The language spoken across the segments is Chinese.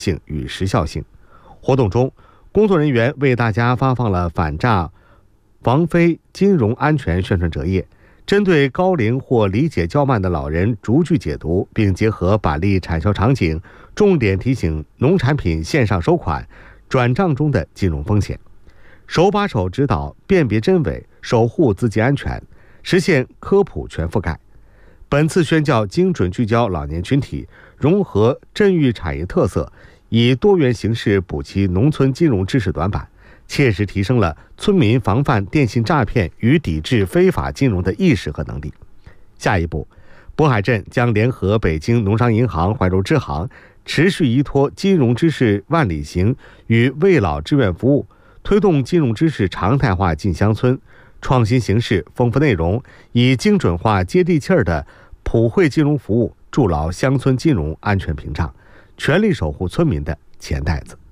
性与时效性。活动中，工作人员为大家发放了反诈、防非金融安全宣传折页，针对高龄或理解较慢的老人逐句解读，并结合板例产销场景，重点提醒农产品线上收款、转账中的金融风险，手把手指导辨别真伪，守护资金安全，实现科普全覆盖。本次宣教精准聚焦老年群体，融合镇域产业特色，以多元形式补齐农村金融知识短板，切实提升了村民防范电信诈骗与抵制非法金融的意识和能力。下一步，渤海镇将联合北京农商银行怀柔支行，持续依托金融知识万里行与为老志愿服务，推动金融知识常态化进乡村，创新形式、丰富内容，以精准化、接地气儿的普惠金融服务筑牢乡村金融安全屏障，全力守护村民的钱袋子。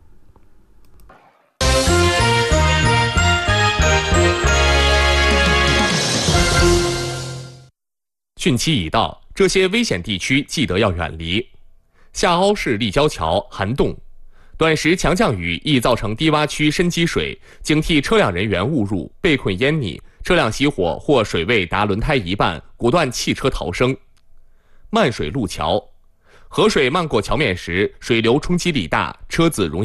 汛期已到，这些危险地区记得要远离。下凹市立交桥涵洞，短时强降雨易造成低洼区深积水，警惕车辆人员误入、被困淹溺，车辆熄火或水位达轮胎一半，阻断汽车逃生。漫水路桥，河水漫过桥面时，水流冲击力大，车子容易